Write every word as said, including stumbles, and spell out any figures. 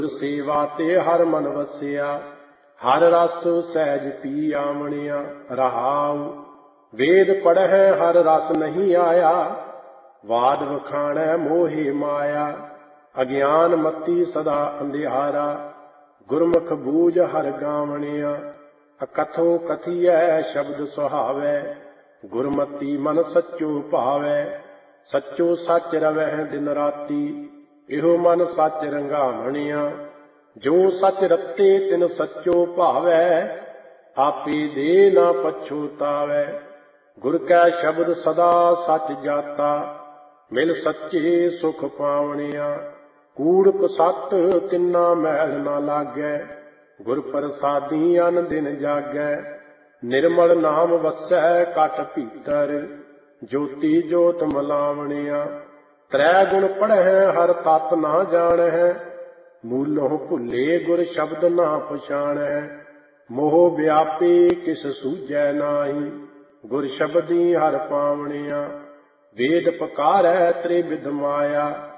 सेवा ते हर मन वसिया, हर रस सहज पी आमणिया। रहाऊ वेद पढ़ै हर रस नहीं आया, वाद वखाणै मोहे माया। अज्ञान मती सदा अंधियारा, गुरमुख बूझ हर गावणिया। अकथो कथियै शब्द सुहावै, गुरमति मन सच्चो भावै। सच्चो सच रवै दिन राती, इहो मन सच रंगावणिया। जो सच रते तिन सच्चो भावै, आपे दे ना पछोतावै। गुर कै शब्द सदा सच जाता, मिल सच्चे सुख पावणिया। कूड़ कुसत तिन्ना मैल ना लागै, गुर प्रसादी अन दिन जागै। निर्मल नाम वसै कट भीतर, ज्योति जोत मलावणिया। त्रै गुण पढ़ै हर तत ना जाणै, मूलों भुले गुर शब्द ना पछाणै। मोह व्यापी किस सूझै नाही, गुर शब्दी हर पावणिया। वेद पकारै त्रिविध माया,